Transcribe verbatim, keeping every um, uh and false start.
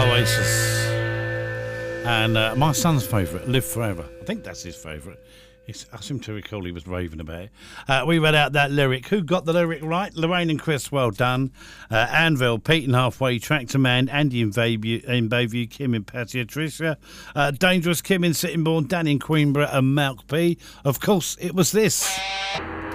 Oasis. And uh, my son's favourite, Live Forever. I think that's his favourite. It's, I seem to recall he was raving about it. Uh, we read out that lyric. Who got the lyric right? Lorraine and Chris, well done. Uh, Anvil, Pete and Halfway, Tractor Man, Andy in Bayview, in Bayview Kim in Patia, Tricia, uh, Dangerous Kim in Sittingbourne, Dan in Queenborough, and Malk P. Of course, it was this.